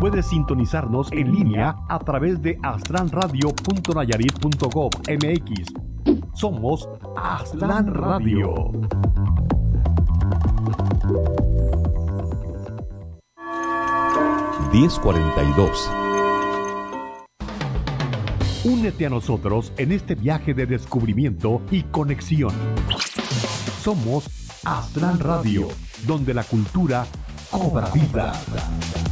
Puedes sintonizarnos en línea a través de astlanradio.nayarit.gov.mx. Somos Astlan Radio. (10:42). Únete a nosotros en este viaje de descubrimiento y conexión. Somos Astlan Radio, donde la cultura cobra vida.